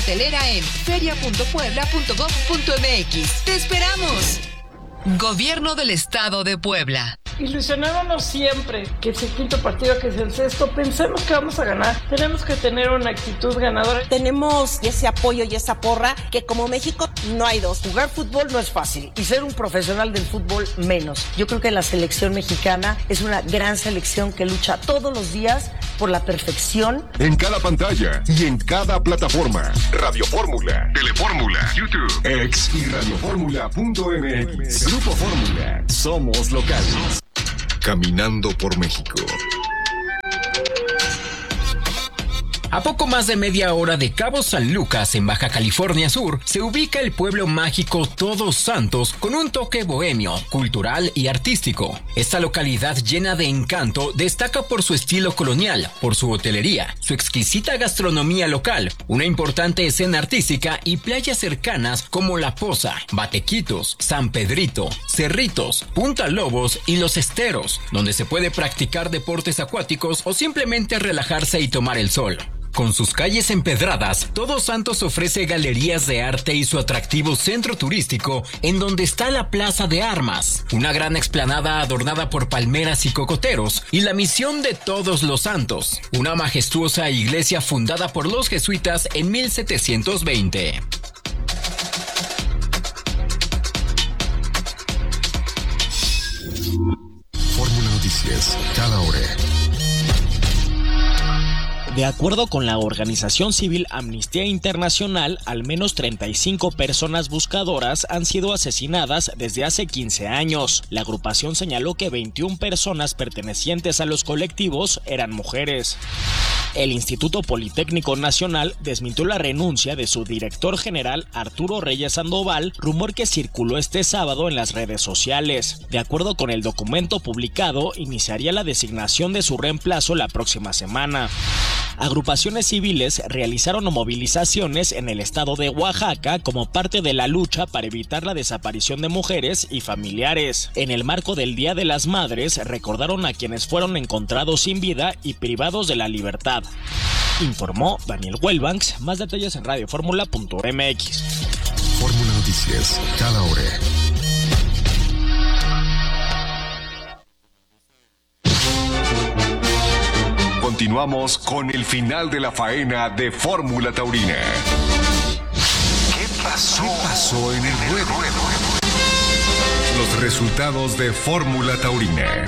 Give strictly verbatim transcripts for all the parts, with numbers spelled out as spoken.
cartelera en feria punto puebla punto gob punto mx. ¡Te esperamos! Gobierno del Estado de Puebla. Ilusionándonos siempre, que es el quinto partido, que es el sexto, pensemos que vamos a ganar. Tenemos que tener una actitud ganadora. Tenemos ese apoyo y esa porra que como México no hay dos. Jugar fútbol no es fácil y ser un profesional del fútbol menos. Yo creo que la selección mexicana es una gran selección que lucha todos los días por la perfección. En cada pantalla y en cada plataforma. Radio Fórmula, Telefórmula, YouTube, X y radioformula punto mx. Grupo Fórmula. Somos locales. Caminando por México. A poco más de media hora de Cabo San Lucas, en Baja California Sur, se ubica el pueblo mágico Todos Santos con un toque bohemio, cultural y artístico. Esta localidad llena de encanto destaca por su estilo colonial, por su hotelería, su exquisita gastronomía local, una importante escena artística y playas cercanas como La Poza, Batequitos, San Pedrito, Cerritos, Punta Lobos y Los Esteros, donde se puede practicar deportes acuáticos o simplemente relajarse y tomar el sol. Con sus calles empedradas, Todos Santos ofrece galerías de arte y su atractivo centro turístico, en donde está la Plaza de Armas, una gran explanada adornada por palmeras y cocoteros, y la Misión de Todos los Santos, una majestuosa iglesia fundada por los jesuitas en mil setecientos veinte. Fórmula Noticias, cada hora. De acuerdo con la organización civil Amnistía Internacional, al menos treinta y cinco personas buscadoras han sido asesinadas desde hace quince años. La agrupación señaló que veintiuna personas pertenecientes a los colectivos eran mujeres. El Instituto Politécnico Nacional desmintió la renuncia de su director general Arturo Reyes Sandoval, rumor que circuló este sábado en las redes sociales. De acuerdo con el documento publicado, iniciaría la designación de su reemplazo la próxima semana. Agrupaciones civiles realizaron movilizaciones en el estado de Oaxaca como parte de la lucha para evitar la desaparición de mujeres y familiares. En el marco del Día de las Madres, recordaron a quienes fueron encontrados sin vida y privados de la libertad. Informó Daniel Huelbanks. Más detalles en radioformula punto mx. Fórmula Noticias, cada hora. Continuamos con el final de la faena de Fórmula Taurina. ¿Qué pasó? ¿Qué pasó en el ruedo? Los resultados de Fórmula Taurina.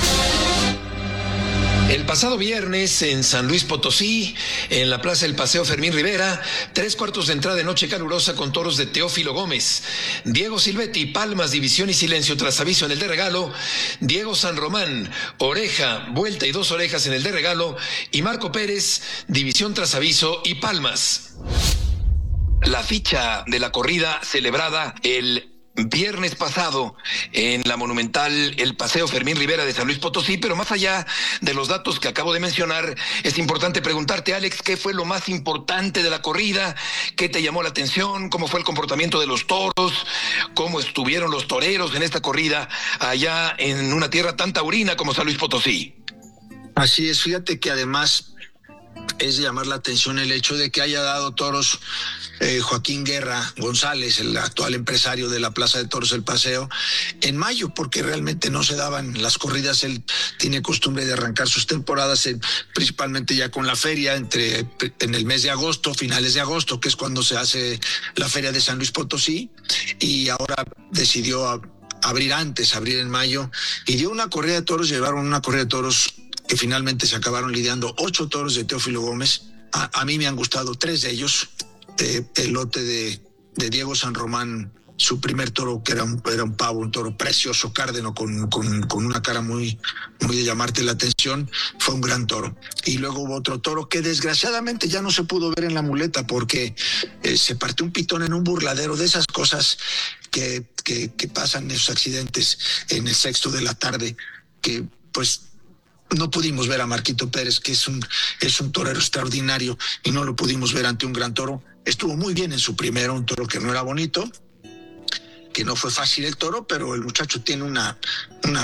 El pasado viernes en San Luis Potosí, en la Plaza del Paseo Fermín Rivera, tres cuartos de entrada de noche calurosa con toros de Teófilo Gómez, Diego Silvetti, Palmas, División y Silencio tras aviso en el de regalo, Diego San Román, Oreja, Vuelta y dos orejas en el de regalo, y Marco Pérez, División tras aviso y Palmas. La ficha de la corrida celebrada el viernes pasado en la monumental El Paseo Fermín Rivera de San Luis Potosí, pero más allá de los datos que acabo de mencionar, es importante preguntarte, Alex, ¿qué fue lo más importante de la corrida? ¿Qué te llamó la atención? ¿Cómo fue el comportamiento de los toros? ¿Cómo estuvieron los toreros en esta corrida allá en una tierra tan taurina como San Luis Potosí? Así es, fíjate que además es de llamar la atención el hecho de que haya dado toros eh, Joaquín Guerra González, el actual empresario de la Plaza de Toros El Paseo, en mayo, porque realmente no se daban las corridas. Él tiene costumbre de arrancar sus temporadas eh, principalmente ya con la feria entre en el mes de agosto, finales de agosto, que es cuando se hace la feria de San Luis Potosí, y ahora decidió a, abrir antes, abrir en mayo, y dio una corrida de toros. Llevaron una corrida de toros que finalmente se acabaron lidiando ocho toros de Teófilo Gómez. A, a mí me han gustado tres de ellos. Eh, el lote de, de Diego San Román, su primer toro, que era un, era un pavo, un toro precioso, cárdeno, con, con, con una cara muy, muy de llamarte la atención, fue un gran toro. Y luego hubo otro toro que desgraciadamente ya no se pudo ver en la muleta porque eh, se partió un pitón en un burladero, de esas cosas que, que, que pasan, esos accidentes en el sexto de la tarde, que pues no pudimos ver a Marquito Pérez, que es un, es un torero extraordinario, y no lo pudimos ver ante un gran toro. Estuvo muy bien en su primero, un toro que no era bonito, que no fue fácil el toro, pero el muchacho tiene una, una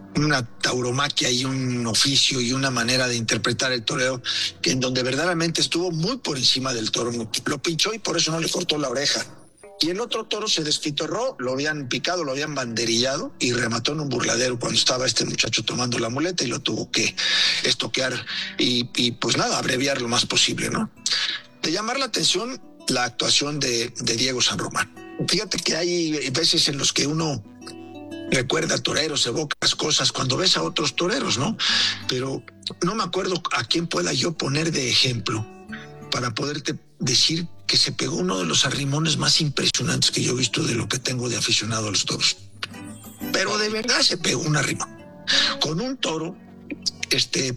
una tauromaquia y un oficio y una manera de interpretar el toreo que en donde verdaderamente estuvo muy por encima del toro. Lo pinchó y por eso no le cortó la oreja. Y el otro toro se despitorró, lo habían picado, lo habían banderillado y remató en un burladero cuando estaba este muchacho tomando la muleta y lo tuvo que estoquear y, y pues nada, abreviar lo más posible, ¿no? De llamar la atención la actuación de, de Diego San Román. Fíjate que hay veces en los que uno recuerda a toreros, evocas cosas cuando ves a otros toreros, ¿no? Pero no me acuerdo a quién pueda yo poner de ejemplo para poderte decir que se pegó uno de los arrimones más impresionantes que yo he visto de lo que tengo de aficionado a los toros. Pero de verdad se pegó un arrimón. Con un toro este,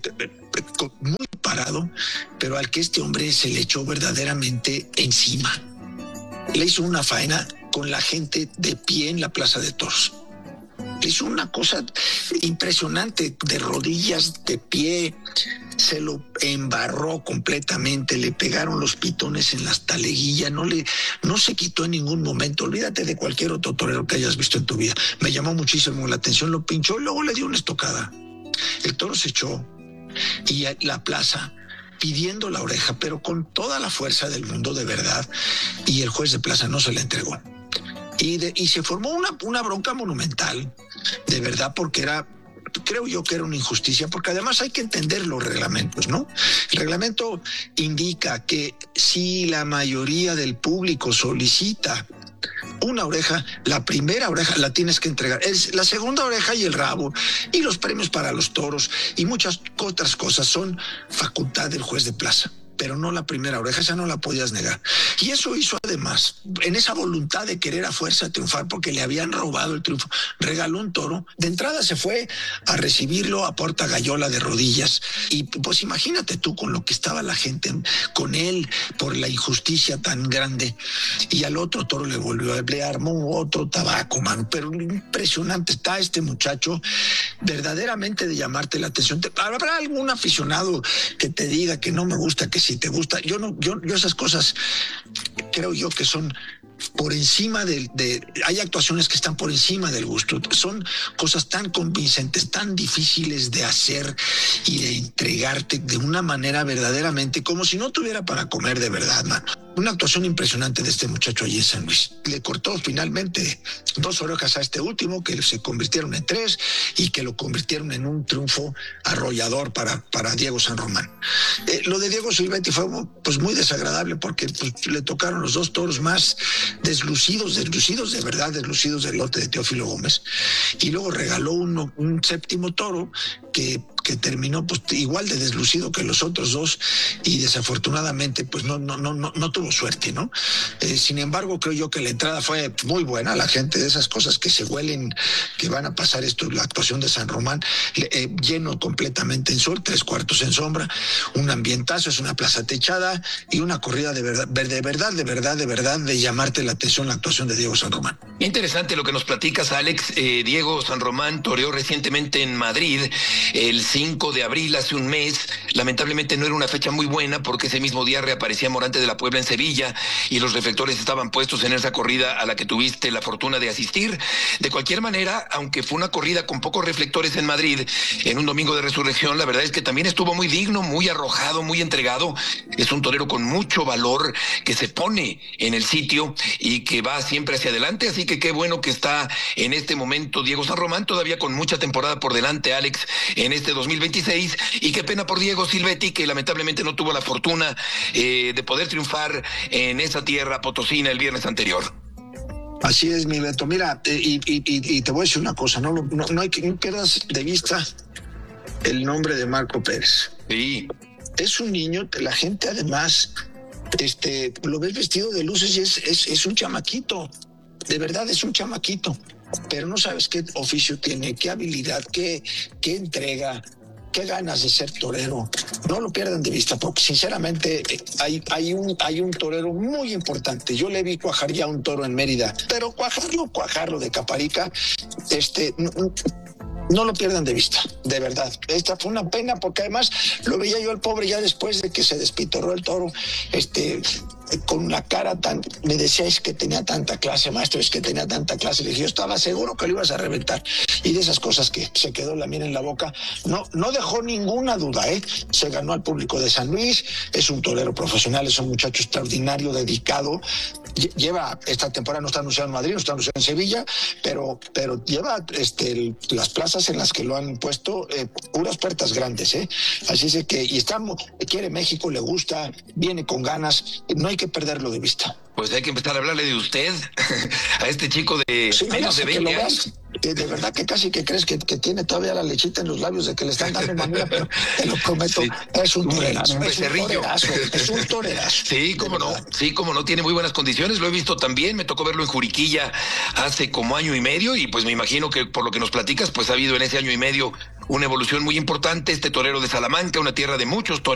muy parado, pero al que este hombre se le echó verdaderamente encima. Le hizo una faena con la gente de pie en la Plaza de Toros. Le hizo una cosa impresionante, de rodillas, de pie, se lo embarró completamente, le pegaron los pitones en las taleguillas, no le, no se quitó en ningún momento. Olvídate de cualquier otro torero que hayas visto en tu vida. Me llamó muchísimo la atención, lo pinchó y luego le dio una estocada. El toro se echó y la plaza pidiendo la oreja, pero con toda la fuerza del mundo, de verdad, y el juez de plaza no se la entregó. Y, de, y se formó una, una bronca monumental, de verdad, porque era, creo yo que era una injusticia, porque además hay que entender los reglamentos, ¿no? El reglamento indica que si la mayoría del público solicita una oreja, la primera oreja la tienes que entregar. Es la segunda oreja y el rabo, y los premios para los toros, y muchas otras cosas son facultad del juez de plaza. Pero no la primera oreja, esa no la podías negar. Y eso hizo además, en esa voluntad de querer a fuerza triunfar porque le habían robado el triunfo, regaló un toro. De entrada se fue a recibirlo a Porta Gallola de rodillas. Y pues imagínate tú con lo que estaba la gente con él por la injusticia tan grande. Y al otro toro le volvió, le armó otro tabaco, mano. Pero impresionante está este muchacho, verdaderamente de llamarte la atención. ¿Habrá algún aficionado que te diga que no me gusta, que si te gusta? Yo no, yo, yo esas cosas creo yo que son por encima de, de, hay actuaciones que están por encima del gusto, son cosas tan convincentes, tan difíciles de hacer y de entregarte de una manera verdaderamente como si no tuviera para comer de verdad, mano. Una actuación impresionante de este muchacho allí en San Luis. Le cortó finalmente dos orejas a este último, que se convirtieron en tres y que lo convirtieron en un triunfo arrollador para, para Diego San Román. Eh, lo de Diego Silvetti fue pues muy desagradable porque pues, le tocaron los dos toros más deslucidos, deslucidos de verdad, deslucidos del lote de Teófilo Gómez. Y luego regaló uno, un séptimo toro que que terminó pues igual de deslucido que los otros dos y desafortunadamente pues no no no no, no tuvo suerte, ¿no? Eh, sin embargo, creo yo que la entrada fue muy buena. La gente de esas cosas que se huelen que van a pasar esto, la actuación de San Román, eh, lleno completamente en sol, tres cuartos en sombra, un ambientazo, es una plaza techada y una corrida de verdad, de verdad, de verdad, de verdad, de llamarte la atención la actuación de Diego San Román. Interesante lo que nos platicas, Alex. Eh, Diego San Román toreó recientemente en Madrid, el cinco de abril, hace un mes. Lamentablemente no era una fecha muy buena porque ese mismo día reaparecía Morante de la Puebla en Sevilla y los reflectores estaban puestos en esa corrida a la que tuviste la fortuna de asistir. De cualquier manera, aunque fue una corrida con pocos reflectores en Madrid, en un domingo de resurrección, la verdad es que también estuvo muy digno, muy arrojado, muy entregado. Es un torero con mucho valor que se pone en el sitio y que va siempre hacia adelante, así que qué bueno que está en este momento Diego San Román, todavía con mucha temporada por delante, Alex, en este dos mil veintiséis, y qué pena por Diego Silvetti, que lamentablemente no tuvo la fortuna eh, de poder triunfar en esa tierra potosina el viernes anterior. Así es, mi Beto. Mira, eh, y, y, y te voy a decir una cosa, no, no, no hay que no pierdas de vista el nombre de Marco Pérez. Sí. Es un niño, la gente además este, lo ves vestido de luces y es, es, es un chamaquito, de verdad es un chamaquito, pero no sabes qué oficio tiene, qué habilidad, qué, qué entrega, qué ganas de ser torero. No lo pierdan de vista, porque sinceramente hay, hay, un, hay un torero muy importante. Yo le vi cuajar ya un toro en Mérida, pero cuajarlo, cuajarlo de Caparica, este... No, No lo pierdan de vista, de verdad. Esta fue una pena porque además lo veía yo al pobre ya después de que se despitorró el toro, este, con una cara tan... Me decíais que tenía tanta clase, maestro, es que tenía tanta clase. Le dije, yo estaba seguro que lo ibas a reventar. Y de esas cosas que se quedó la miel en la boca, no, no dejó ninguna duda, ¿eh? Se ganó al público de San Luis, es un torero profesional, es un muchacho extraordinario, dedicado. Lleva, esta temporada no está anunciado en Madrid, no está anunciado en Sevilla, pero, pero lleva este, las plazas en las que lo han puesto, eh, puras puertas grandes, ¿eh? Así es que, y está, quiere México, le gusta, viene con ganas, no hay que perderlo de vista. Pues hay que empezar a hablarle de usted a este chico de sí, menos de veinte años. De, de verdad que casi que crees que, que tiene todavía la lechita en los labios de que le están dando manía, pero te lo prometo, sí. es un torerazo, un es un torerazo, es un torerazo. Sí, cómo no, sí, cómo no, tiene muy buenas condiciones, lo he visto también, me tocó verlo en Juriquilla hace como año y medio y pues me imagino que por lo que nos platicas, pues ha habido en ese año y medio una evolución muy importante, este torero de Salamanca, una tierra de muchos toreros.